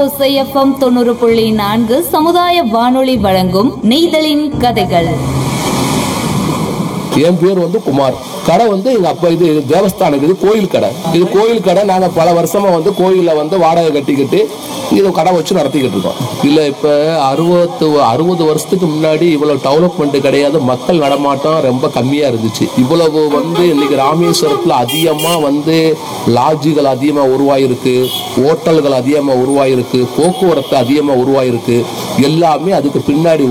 ஓசை எஃப்எம் 90.4 சமுதாய வானொலி வழங்கும் நெய்தலின் கதைகள். என் பேர் வந்து குமார். கடை வந்து எங்க அப்பா இது தேவஸ்தானம், இது கோயில் கடை. இது கோயில் கடை. நாங்க பல வருஷமா வந்து கோயில வந்து வாடகை கட்டிக்கிட்டு இது கடை வச்சு நடத்திக்கிட்டு இருக்கோம். இல்ல இப்ப 60 வருஷத்துக்கு முன்னாடி இவ்வளவு டெவலப்மெண்ட் கிடையாது. மக்கள் நடமாட்டம் ரொம்ப கம்மியா இருந்துச்சு. இவ்வளவு வந்து இன்னைக்கு ராமேஸ்வரத்துல அதிகமா வந்து லாட்ஜுகள் அதிகமா உருவாயிருக்கு, ஹோட்டல்கள் அதிகமா உருவாயிருக்கு, போக்குவரத்து அதிகமா உருவாயிருக்கு. எல்லாமே அதுக்கு பின்னாடி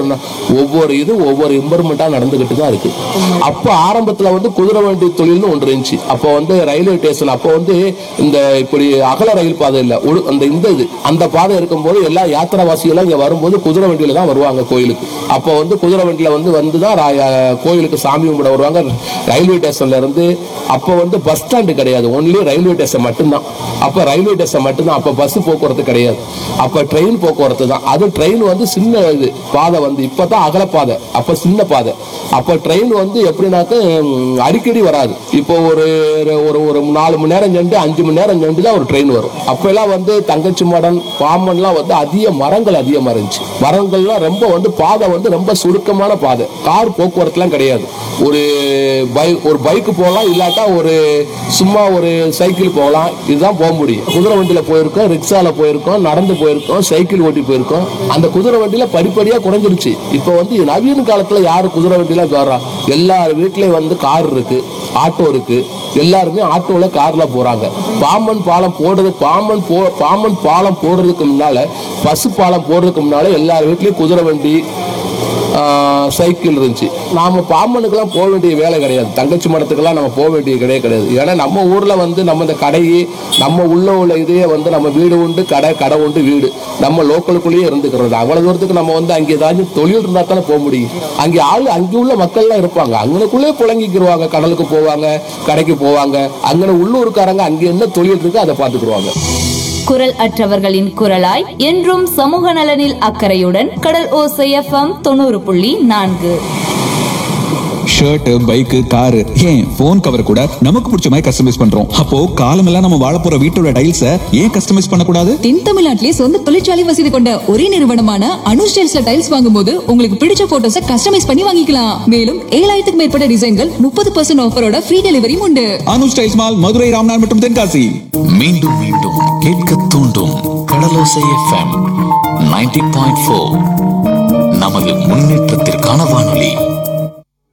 ஒவ்வொரு இம்ப்ரூவ்மெண்டா நடந்துகிட்டு தான் இருக்கு. அப்ப ஆரம்பத்துல வந்து குதிரை வண்டி தொழில்னு ஒன்று இருந்துச்சு. அப்ப வந்து ரயில்வே ஸ்டேஷன், அப்ப வந்து இந்த இப்படி அகல ரயில் பாதை இல்ல, அந்த பாதை இருக்கும்போது எல்லா யாத்திராவாசிகளும் இங்க வரும்போது குதிரை வண்டியில தான் வருவாங்க கோயிலுக்கு. அப்ப வந்து குதிரை வண்டியில வந்துதான் கோயிலுக்கு சாமி கும்பிட வருவாங்க. ரயில்வே ஸ்டேஷன்ல இருந்து அப்ப வந்து பஸ் ஸ்டாண்டு கிடையாது, ஒன்லி ரயில்வே ஸ்டேஷன் மட்டும்தான். அப்ப ரயில்வே ஸ்டேஷன் மட்டும்தான். அப்ப பஸ் போக்குவரத்து கிடையாது. அப்ப ட்ரெயின் போக்குவரத்து தான். அது ட்ரெயின் வந்து சின்ன இது பாதை, வந்து இப்பதான் அகல பாதை, அப்ப சின்ன பாதை. அப்ப ட்ரெயின் வந்து எப்படின்னாக்க அடிக்கடி வராது. இப்போ ஒரு 4 மணி நேரம் சென்று 5 மணி நேரம் சென்று தான் ஒரு ட்ரெயின் வரும். அப்ப எல்லாம் வந்து தங்கச்சி மடம், பாம்பன்லாம் வந்து மரங்கள் அதிகமா இருந்துச்சு. மரங்கள்லாம் ரொம்ப வந்து பாதை வந்து ரொம்ப சுருக்கமான பாதை. கார் போக்குவரத்துலாம் கிடையாது. ஒரு பைக் போகலாம், இல்லாட்டா சும்மா ஒரு சைக்கிள் போகலாம். இதுதான் போக முடியும். குதிரை வண்டியில போயிருக்கோம், ரிக்ஷால போயிருக்கோம், நடந்து போயிருக்கோம், சைக்கிள் ஓட்டி போயிருக்கோம். அந்த குதிரை வண்டியில படிப்படியா குறைஞ்சிருச்சு. இப்ப வந்து நவீன காலத்துல யாரு குதிரை வண்டியில வர்றா? எல்லார் வீட்லயும் வந்து கார் இருக்கு, ஆட்டோ இருக்கு. எல்லாருமே ஆட்டோல கார்ல போறாங்க. பாம்பன் பாலம் போடுறதுக்கு முன்னால, பசு பாலம் போடுறதுக்கு முன்னால எல்லார் வீட்லயும் குதிரை வண்டி, சைக்கிள் இருந்துச்சு. நாம பாம்பனுக்கெல்லாம் போக வேண்டிய வேலை கிடையாது. தங்கச்சி மடத்துக்கெல்லாம் நம்ம போக வேண்டிய கிடையாது. ஏன்னா நம்ம ஊர்ல வந்து நம்ம இந்த கடையை நம்ம உள்ள இதையே வந்து நம்ம வீடு உண்டு, கடை உண்டு, வீடு நம்ம லோக்கலுக்குள்ளேயே இருந்துக்கிறது. அவ்வளவு தூரத்துக்கு நம்ம வந்து அங்கே ஏதாச்சும் தொழில் இருந்தா தானே போக முடியும். அங்கே உள்ள மக்கள்லாம் இருப்பாங்க, அங்கனுக்குள்ளே புழங்கிக்கிடுவாங்க. கடலுக்கு போவாங்க, கடைக்கு போவாங்க. அங்கே உள்ளூருக்காரங்க அங்கே என்ன தொழில் இருக்கு அதை பார்த்துக்குருவாங்க. குரல் அற்றவர்களின் குரலாய் என்றும் சமூக நலனில் அக்கறையுடன் கடல் ஓசை எஃப்எம் 90.4. ஷர்ட், பைக், காரு, ஏன் போன் கவர் கூட நமக்கு பிடிச்ச மாதிரி கஸ்டமைஸ் பண்றோம். அப்போ காலமெல்லாம் நம்ம வாழ போற வீட்டோட டைல்ஸை ஏன் கஸ்டமைஸ் பண்ணக்கூடாது? தென் தமிழ்நாட்டிலே சொந்த தொழிற்சாலை வசதி கொண்ட ஒரே நிறுவனமான அனு ஸ்டைல்ஸ்ல டைல்ஸ் வாங்கும்போது உங்களுக்கு பிடிச்ச போட்டோஸை கஸ்டமைஸ் பண்ணி வாங்கிக்கலாம். மேலும் 7000க்கும் மேற்பட்ட டிசைன்கள் 30% ஆஃபரோட ஃப்ரீ டெலிவரியும் உண்டு. அனு ஸ்டைல்ஸ் மால், மதுரை, ராம்நாத் மற்றும் தென்காசி. மீண்டும் மீண்டும் கேட்க தூண்டும் கடலோசை எஃப்எம் 90.4 நமது முன்னேற்றத்திற்கான வானொலி.